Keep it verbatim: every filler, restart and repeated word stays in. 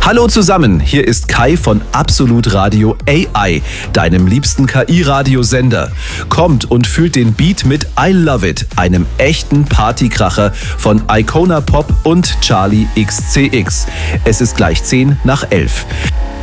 Hallo zusammen, hier ist Kai von Absolut Radio A I, deinem liebsten K I-Radiosender. Kommt und fühlt den Beat mit I Love It, einem echten Partykracher von Icona Pop und Charlie X C X. Es ist gleich zehn nach elf.